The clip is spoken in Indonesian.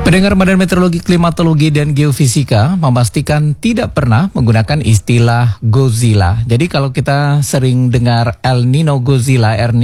Pendengar Badan Meteorologi, Klimatologi, dan Geofisika memastikan tidak pernah menggunakan istilah Godzilla. Jadi kalau kita sering dengar El Nino Godzilla,